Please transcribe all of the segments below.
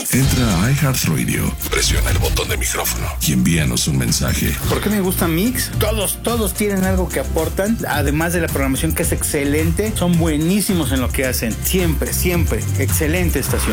Entra a iHeartRadio, presiona el botón de micrófono y envíanos un mensaje. ¿Por qué me gusta Mix? Todos tienen algo que aportan, además de la programación que es excelente, son buenísimos en lo que hacen. Siempre, excelente estación.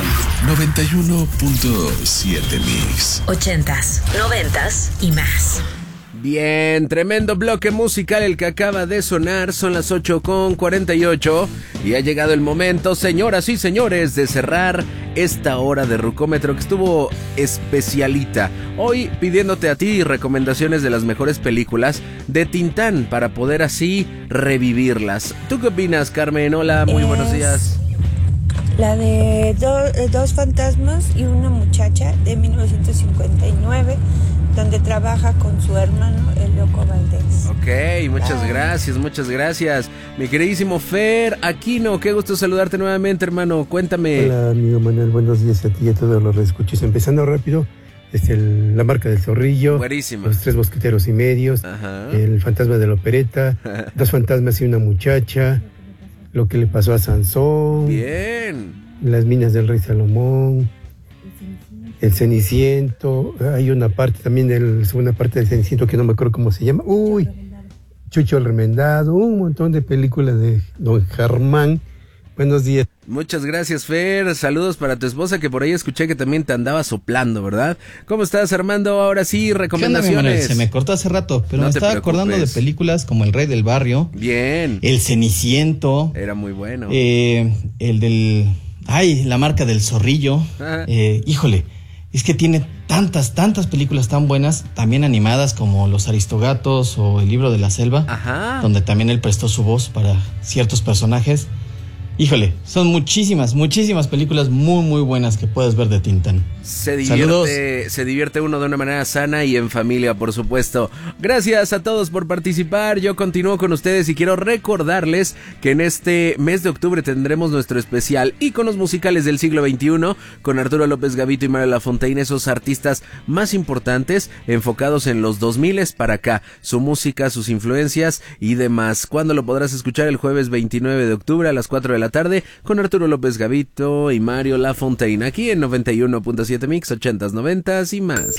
91.7 Mix. 80s, 90s y más. Bien, tremendo bloque musical el que acaba de sonar. Son las 8:48 y ha llegado el momento, señoras y señores, de cerrar esta hora de Rucómetro que estuvo especialita. Hoy pidiéndote a ti recomendaciones de las mejores películas de Tintán para poder así revivirlas. ¿Tú qué opinas, Carmen? Hola, muy buenos días. La de dos fantasmas y una muchacha de 1959, donde trabaja con su hermano, el Loco Valdés. Ok, muchas gracias. Mi queridísimo Fer Aquino, qué gusto saludarte nuevamente, hermano. Cuéntame. Hola, amigo Manuel, buenos días a ti y a todos los reescuchos. Empezando rápido, La marca del zorrillo. Buenísimo. Los tres mosqueteros y medios. Ajá. El fantasma de la opereta. Dos fantasmas y una muchacha. Lo que le pasó a Sansón. Bien. Las minas del rey Salomón. El Ceniciento. Hay una parte también segunda parte del Ceniciento que no me acuerdo cómo se llama. Chucho el Remendado. Un montón de películas de Don Germán. Buenos días. Muchas gracias, Fer. Saludos para tu esposa, que por ahí escuché que también te andaba soplando, ¿verdad? ¿Cómo estás, Armando? Ahora sí, recomendaciones. Se me cortó hace rato, pero No me te estaba preocupes. acordando de películas como El Rey del Barrio. Bien. El Ceniciento. Era muy bueno. La marca del zorrillo. Híjole, es que tiene tantas películas tan buenas, también animadas como Los Aristogatos o El Libro de la Selva. Ajá. Donde también él prestó su voz para ciertos personajes. Híjole, son muchísimas películas muy buenas que puedes ver de Tintán. Se divierte uno de una manera sana y en familia, por supuesto. Gracias a todos por participar. Yo continúo con ustedes y quiero recordarles que en este mes de octubre tendremos nuestro especial Íconos Musicales del Siglo XXI con Arturo López Gavito y Mario Lafontaine, esos artistas más importantes enfocados en los 2000 para acá, su música, sus influencias y demás. ¿Cuándo lo podrás escuchar? El jueves 29 de octubre a las 4 de la tarde con Arturo López Gavito y Mario Lafontaine, aquí en 91.7 Mix, 80s, 90s y más.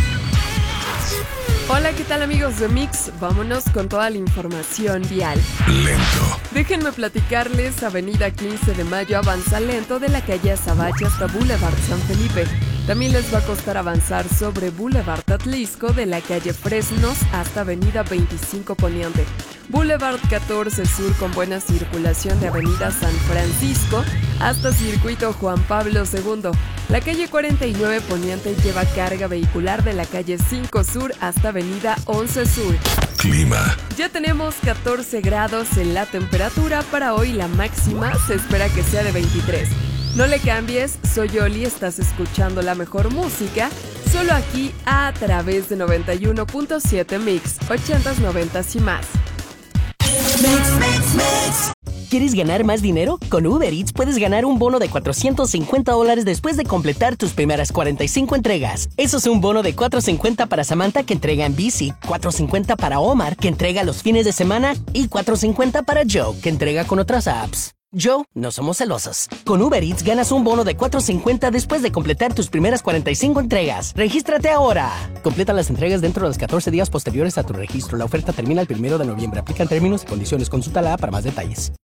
Hola, ¿qué tal, amigos de Mix? Vámonos con toda la información vial. Lento. Déjenme platicarles, avenida 15 de Mayo avanza lento de la calle Azabache hasta Boulevard San Felipe. También les va a costar avanzar sobre Boulevard Atlisco de la calle Fresnos hasta avenida 25 Poniente. Boulevard 14 Sur con buena circulación de avenida San Francisco hasta Circuito Juan Pablo II. La calle 49 Poniente lleva carga vehicular de la calle 5 Sur hasta avenida 11 Sur. Clima. Ya tenemos 14 grados en la temperatura. Para hoy la máxima se espera que sea de 23. No le cambies, soy Oli, estás escuchando la mejor música, solo aquí a través de 91.7 Mix, 80s, 90s y más. ¿Quieres ganar más dinero? Con Uber Eats puedes ganar un bono de $450 después de completar tus primeras 45 entregas. Eso es un bono de $450 para Samantha, que entrega en bici, $450 para Omar, que entrega los fines de semana, y $450 para Joe, que entrega con otras apps. Joe, no somos celosos. Con Uber Eats ganas un bono de $450 después de completar tus primeras 45 entregas. ¡Regístrate ahora! Completa las entregas dentro de los 14 días posteriores a tu registro. La oferta termina el 1 de noviembre. Aplican términos y condiciones. Consulta la app para más detalles.